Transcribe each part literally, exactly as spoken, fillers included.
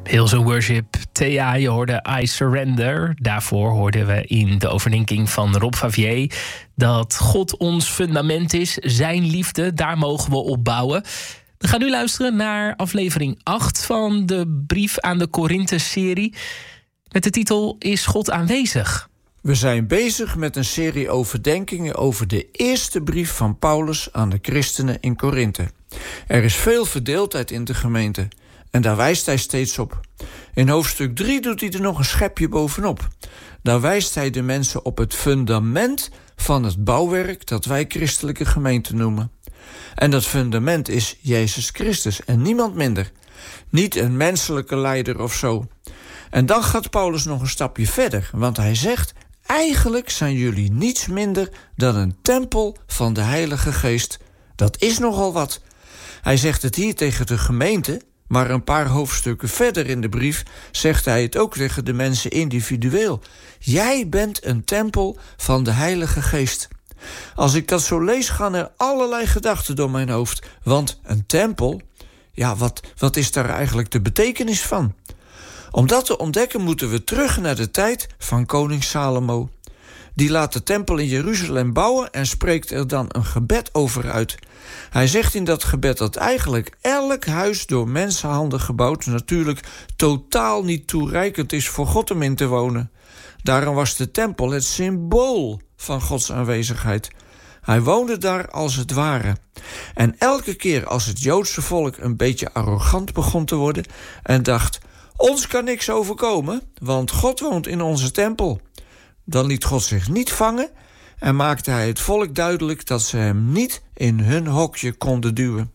Hills Worship, Thea, je hoorde I Surrender. Daarvoor hoorden we in de overdenking van Rob Favier dat God ons fundament is, zijn liefde, daar mogen we op bouwen. We gaan nu luisteren naar aflevering acht van de Brief aan de Korinthe-serie. Met de titel Is God aanwezig? We zijn bezig met een serie overdenkingen over de eerste brief van Paulus aan de christenen in Korinthe. Er is veel verdeeldheid in de gemeente en daar wijst hij steeds op. In hoofdstuk drie doet hij er nog een schepje bovenop. Daar wijst hij de mensen op het fundament van het bouwwerk dat wij christelijke gemeente noemen. En dat fundament is Jezus Christus en niemand minder. Niet een menselijke leider of zo. En dan gaat Paulus nog een stapje verder, want hij zegt: eigenlijk zijn jullie niets minder dan een tempel van de Heilige Geest. Dat is nogal wat. Hij zegt het hier tegen de gemeente, maar een paar hoofdstukken verder in de brief zegt hij het ook tegen de mensen individueel. Jij bent een tempel van de Heilige Geest. Als ik dat zo lees, gaan er allerlei gedachten door mijn hoofd. Want een tempel, ja, wat, wat is daar eigenlijk de betekenis van? Om dat te ontdekken moeten we terug naar de tijd van koning Salomo. Die laat de tempel in Jeruzalem bouwen en spreekt er dan een gebed over uit. Hij zegt in dat gebed dat eigenlijk elk huis door mensenhanden gebouwd natuurlijk totaal niet toereikend is voor God om in te wonen. Daarom was de tempel het symbool van Gods aanwezigheid. Hij woonde daar als het ware. En elke keer als het Joodse volk een beetje arrogant begon te worden en dacht: ons kan niks overkomen, want God woont in onze tempel, dan liet God zich niet vangen en maakte hij het volk duidelijk dat ze hem niet in hun hokje konden duwen.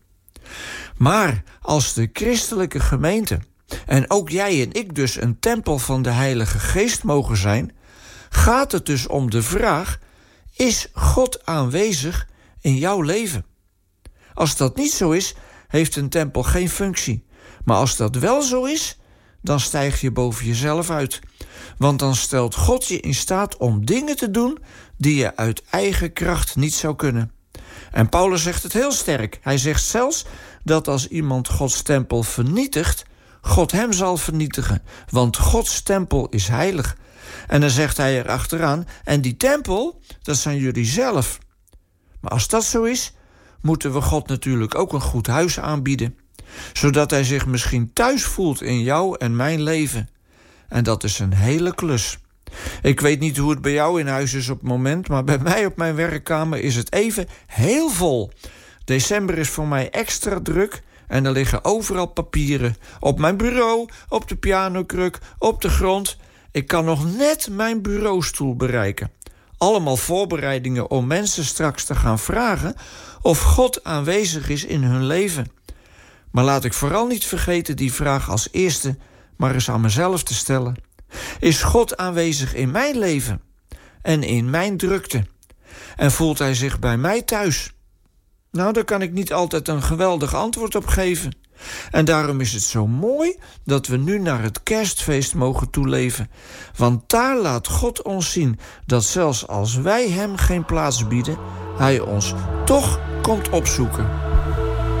Maar als de christelijke gemeente, en ook jij en ik dus, een tempel van de Heilige Geest mogen zijn, gaat het dus om de vraag: is God aanwezig in jouw leven? Als dat niet zo is, heeft een tempel geen functie. Maar als dat wel zo is, dan stijg je boven jezelf uit. Want dan stelt God je in staat om dingen te doen die je uit eigen kracht niet zou kunnen. En Paulus zegt het heel sterk. Hij zegt zelfs dat als iemand Gods tempel vernietigt, God hem zal vernietigen. Want Gods tempel is heilig. En dan zegt hij er achteraan: en die tempel, dat zijn jullie zelf. Maar als dat zo is, moeten we God natuurlijk ook een goed huis aanbieden, zodat hij zich misschien thuis voelt in jou en mijn leven. En dat is een hele klus. Ik weet niet hoe het bij jou in huis is op het moment, maar bij mij op mijn werkkamer is het even heel vol. December is voor mij extra druk en er liggen overal papieren. Op mijn bureau, op de pianokruk, op de grond. Ik kan nog net mijn bureaustoel bereiken. Allemaal voorbereidingen om mensen straks te gaan vragen of God aanwezig is in hun leven. Maar laat ik vooral niet vergeten die vraag als eerste maar eens aan mezelf te stellen. Is God aanwezig in mijn leven en in mijn drukte? En voelt hij zich bij mij thuis? Nou, daar kan ik niet altijd een geweldig antwoord op geven. En daarom is het zo mooi dat we nu naar het kerstfeest mogen toeleven. Want daar laat God ons zien dat zelfs als wij hem geen plaats bieden, hij ons toch komt opzoeken.